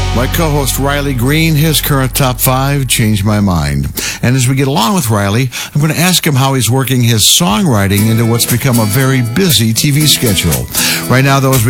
My co-host Riley Green, his current top 5 changed my mind. And as we get along with Riley, I'm going to ask him how he's working his songwriting into what's become a very busy TV schedule. Right now, though, as we